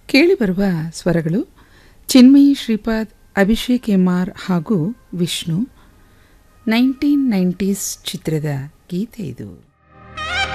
ಕೇಳಿಬರುವ ಸ್ವರಗಳು ಚಿನ್ಮಯಿ ಶ್ರೀಪಾದ್, ಅಭಿಷೇಕ್ ಎಂಆರ್ ಹಾಗೂ ವಿಷ್ಣು. 1990s ಚಿತ್ರದ ಗೀತೆ ಇದು.